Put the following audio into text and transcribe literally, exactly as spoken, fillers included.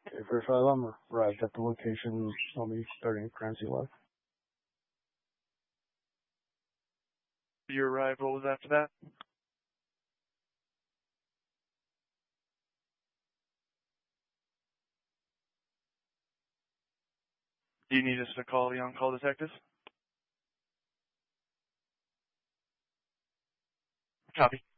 Okay, first alarm arrived at the location. I'll be starting frenzy life. You arrived, what was after that? Do you need us to call the on-call detectives? Copy.